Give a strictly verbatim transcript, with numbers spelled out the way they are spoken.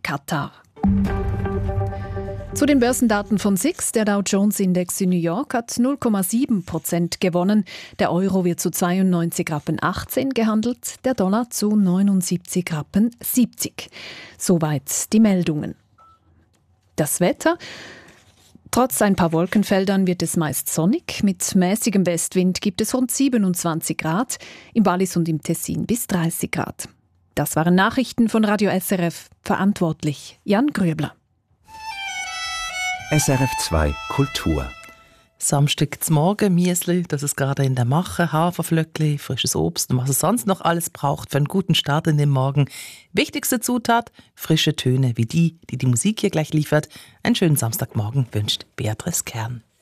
Katar. Zu den Börsendaten von S I X. Der Dow Jones Index in New York hat null Komma sieben Prozent gewonnen. Der Euro wird zu zweiundneunzig Rappen achtzehn gehandelt, der Dollar zu neunundsiebzig Rappen siebzig. Soweit die Meldungen. Das Wetter. Trotz ein paar Wolkenfeldern wird es meist sonnig. Mit mäßigem Westwind gibt es rund siebenundzwanzig Grad, im Wallis und im Tessin bis dreißig Grad. Das waren Nachrichten von Radio S R F. Verantwortlich Jan Grübler. S R F zwei Kultur. Samstag zum Morgen, Miesli, das ist gerade in der Mache, Haferflöckli, frisches Obst und was es sonst noch alles braucht für einen guten Start in den Morgen. Wichtigste Zutat, frische Töne wie die, die die Musik hier gleich liefert. Einen schönen Samstagmorgen wünscht Beatrice Kern.